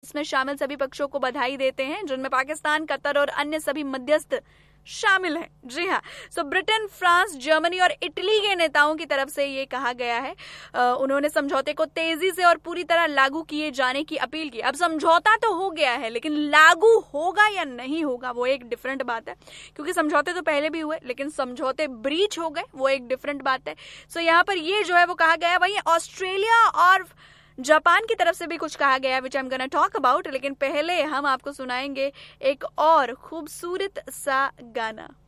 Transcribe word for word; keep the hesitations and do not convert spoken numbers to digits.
इसमें शामिल सभी पक्षों को बधाई देते हैं, जिनमें पाकिस्तान, कतर और अन्य सभी मध्यस्थ शामिल हैं। जी हाँ, सो ब्रिटेन, फ्रांस, जर्मनी और इटली के नेताओं की तरफ से ये कहा गया है। आ, उन्होंने समझौते को तेजी से और पूरी तरह लागू किए जाने की अपील की। अब समझौता तो हो गया है, लेकिन लागू होगा या नहीं होगा वो एक डिफरेंट बात है, क्योंकि समझौते तो पहले भी हुए, लेकिन समझौते ब्रीच हो गए वो एक डिफरेंट बात है। सो यहाँ पर ये जो है वो कहा गया। वहीं ऑस्ट्रेलिया और जापान की तरफ से भी कुछ कहा गया, विच I am gonna talk about, लेकिन पहले हम आपको सुनाएंगे एक और खूबसूरत सा गाना।